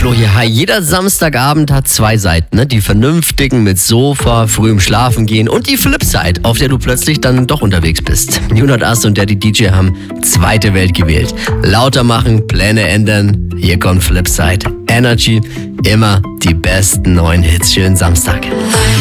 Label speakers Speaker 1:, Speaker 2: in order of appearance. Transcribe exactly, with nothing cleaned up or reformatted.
Speaker 1: Flo hier. Hi, jeder Samstagabend hat zwei Seiten, ne? Die vernünftigen mit Sofa, frühem Schlafen gehen und die Flipside, auf der du plötzlich dann doch unterwegs bist. Junot Ast und Daddy D J haben zweite Welt gewählt. Lauter machen, Pläne ändern. Hier kommt Flipside. Energy, immer die besten neuen Hits. Schönen Samstag.